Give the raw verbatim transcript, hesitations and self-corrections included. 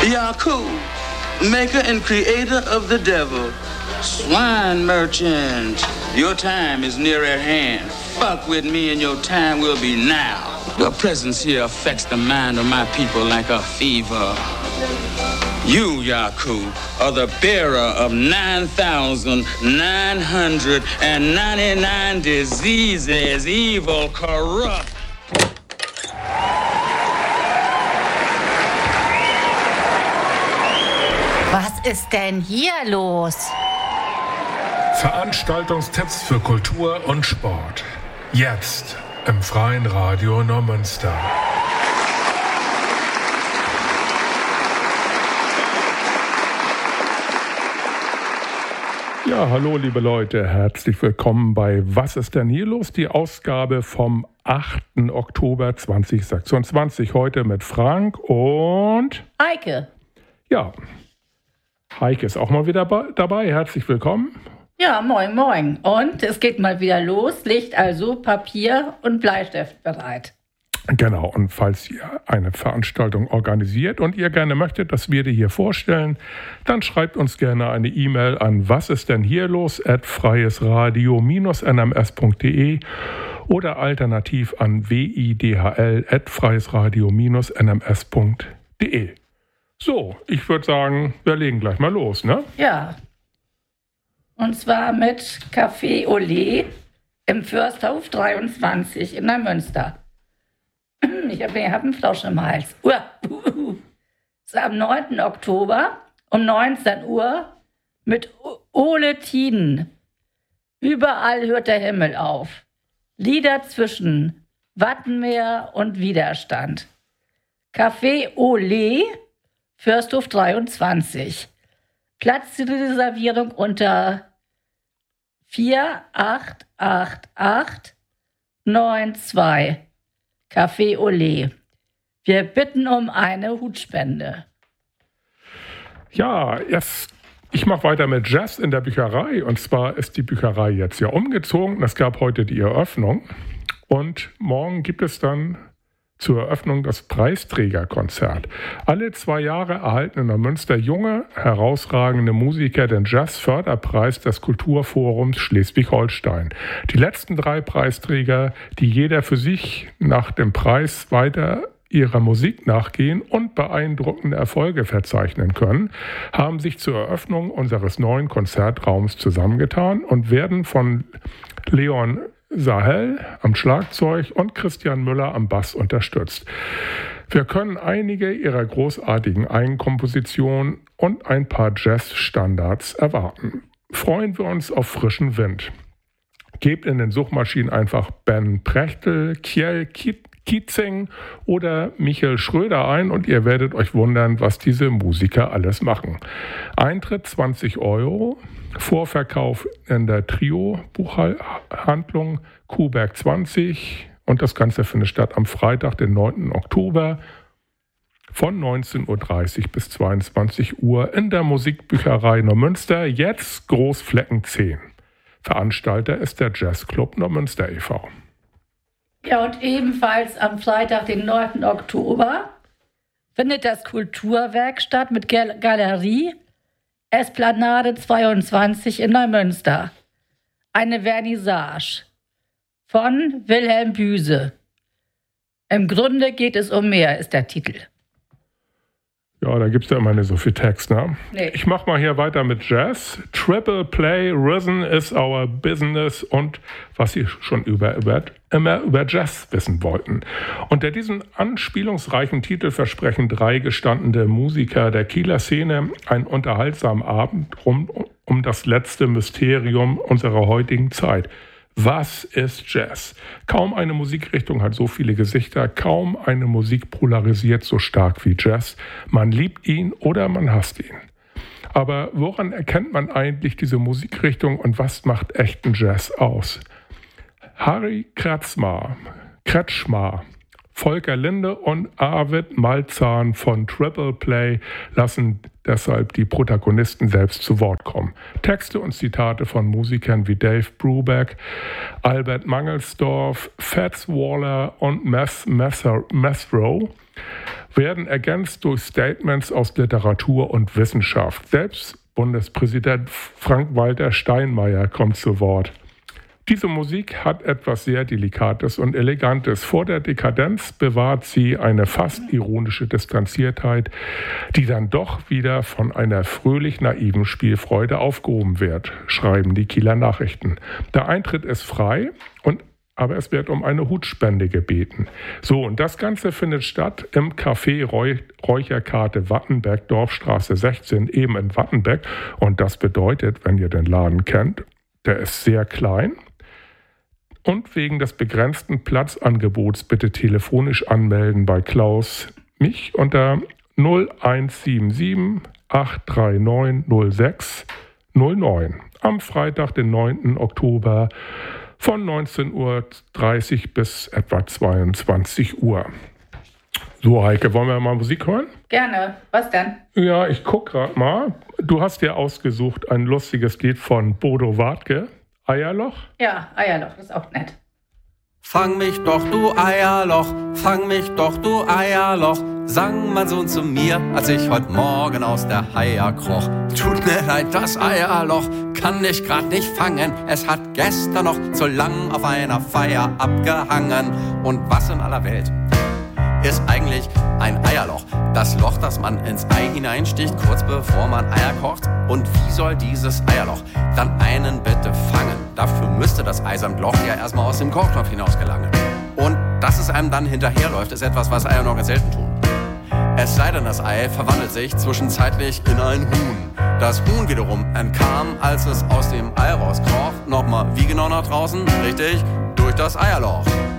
Yaku, maker and creator of the devil. Swine merchant, your time is near at hand. Fuck with me and your time will be now. Your presence here affects the mind of my people like a fever. You, Yaku, are the bearer of nine thousand nine hundred ninety-nine diseases, evil, corrupt. Was ist denn hier los? Veranstaltungstipps für Kultur und Sport. Jetzt im Freien Radio Neumünster. Ja, hallo liebe Leute, herzlich willkommen bei Was ist denn hier los? Die Ausgabe vom achten Oktober zweitausendsechsundzwanzig. Heute mit Frank und Heike. Ja, Heike ist auch mal wieder dabei. Herzlich willkommen. Ja, moin, moin. Und es geht mal wieder los. Liegt also Papier und Bleistift bereit. Genau, und falls ihr eine Veranstaltung organisiert und ihr gerne möchtet, dass wir die hier vorstellen, dann schreibt uns gerne eine E-Mail an was ist denn hier los at freiesradio n m s punkt d e oder alternativ an widhl at freiesradio n m s punkt d e. So, ich würde sagen, wir legen gleich mal los, ne? Ja. Und zwar mit Café Olé im Försterhof dreiundzwanzig in Neumünster. Ich habe hab einen Flausch im Hals. Uah, uh, uh. Es ist am neunten Oktober um neunzehn Uhr mit Ole Tiden. Überall hört der Himmel auf. Lieder zwischen Wattenmeer und Widerstand. Café Olé, Försterhof dreiundzwanzig. Platzreservierung unter vier acht acht acht neun zwei. Café Olé. Wir bitten um eine Hutspende. Ja, jetzt, ich mache weiter mit Jazz in der Bücherei. Und zwar ist die Bücherei jetzt ja umgezogen. Es gab heute die Eröffnung. Und morgen gibt es dann zur Eröffnung das Preisträgerkonzert. Alle zwei Jahre erhalten in Neumünster junge, herausragende Musiker den Jazz-Förderpreis des Kulturforums Schleswig-Holstein. Die letzten drei Preisträger, die jeder für sich nach dem Preis weiter ihrer Musik nachgehen und beeindruckende Erfolge verzeichnen können, haben sich zur Eröffnung unseres neuen Konzertraums zusammengetan und werden von Leon Sahel am Schlagzeug und Christian Müller am Bass unterstützt. Wir können einige ihrer großartigen Eigenkompositionen und ein paar Jazz-Standards erwarten. Freuen wir uns auf frischen Wind. Gebt in den Suchmaschinen einfach Ben Prechtel, Kjell Kietzing oder Michael Schröder ein und ihr werdet euch wundern, was diese Musiker alles machen. Eintritt zwanzig Euro, Vorverkauf in der Trio-Buchhandlung Kuhberg zwanzig und das Ganze findet statt am Freitag, den neunten Oktober von neunzehn Uhr dreißig bis zweiundzwanzig Uhr in der Musikbücherei Neumünster, jetzt Großflecken zehn. Veranstalter ist der Jazzclub Neumünster e V Ja, und ebenfalls am Freitag, den neunten Oktober, findet das Kulturwerk statt mit Galerie Esplanade zweiundzwanzig in Neumünster. Eine Vernissage von Wilhelm Büse. Im Grunde geht es um mehr, ist der Titel. Ja, da gibt es ja immer nicht so viel Text, ne? Nee. Ich mach mal hier weiter mit Jazz. Triple Play, Rhythm is our business und was Sie schon über, über, immer über Jazz wissen wollten. Unter diesem anspielungsreichen Titel versprechen drei gestandene Musiker der Kieler Szene einen unterhaltsamen Abend um, um das letzte Mysterium unserer heutigen Zeit. Was ist Jazz? Kaum eine Musikrichtung hat so viele Gesichter, kaum eine Musik polarisiert so stark wie Jazz. Man liebt ihn oder man hasst ihn. Aber woran erkennt man eigentlich diese Musikrichtung und was macht echten Jazz aus? Harry Kretschmar, Kretschmar, Volker Linde und Arvid Malzahn von Triple Play lassen deshalb die Protagonisten selbst zu Wort kommen. Texte und Zitate von Musikern wie Dave Brubeck, Albert Mangelsdorf, Fats Waller und Mess Messrow werden ergänzt durch Statements aus Literatur und Wissenschaft. Selbst Bundespräsident Frank-Walter Steinmeier kommt zu Wort. Diese Musik hat etwas sehr Delikates und Elegantes. Vor der Dekadenz bewahrt sie eine fast ironische Distanziertheit, die dann doch wieder von einer fröhlich naiven Spielfreude aufgehoben wird, schreiben die Kieler Nachrichten. Der Eintritt ist frei, und aber es wird um eine Hutspende gebeten. So, und das Ganze findet statt im Café Räu- Räucherkarte Wattenberg, Dorfstraße sechzehn, eben in Wattenberg. Und das bedeutet, wenn ihr den Laden kennt, der ist sehr klein. Und wegen des begrenzten Platzangebots bitte telefonisch anmelden bei Klaus mich unter null eins sieben sieben acht drei neun null sechs null neun am Freitag, den neunten Oktober von neunzehn Uhr dreißig bis etwa zweiundzwanzig Uhr. So, Heike, wollen wir mal Musik hören? Gerne. Was denn? Ja, ich guck gerade mal. Du hast dir ausgesucht ein lustiges Lied von Bodo Wartke. Eierloch? Ja, Eierloch, das ist auch nett. Fang mich doch, du Eierloch, fang mich doch, du Eierloch, sang mein Sohn zu mir, als ich heute Morgen aus der Haia kroch. Tut mir leid, das Eierloch kann ich grad nicht fangen, es hat gestern noch zu lang auf einer Feier abgehangen. Und was in aller Welt ist eigentlich ein Eierloch? Das Loch, das man ins Ei hineinsticht, kurz bevor man Eier kocht. Und wie soll dieses Eierloch dann einen bitte fangen? Dafür müsste das Eisamtloch ja erstmal aus dem Kochtopf hinaus gelangen. Und dass es einem dann hinterherläuft, ist etwas, was Eier noch ganz selten tun. Es sei denn, das Ei verwandelt sich zwischenzeitlich in ein Huhn. Das Huhn wiederum entkam, als es aus dem Ei rauskroch, nochmal wie genau nach draußen? Richtig, durch das Eierloch.